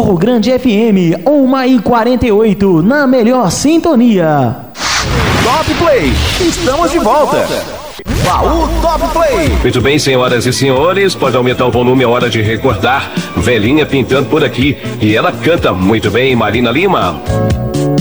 Morro Grande FM, 1h48, na melhor sintonia. Top Play, estamos de volta. Baú Top Play. Muito bem, senhoras e senhores, pode aumentar o volume, é hora de recordar. Velhinha pintando por aqui e ela canta muito bem, Marina Lima.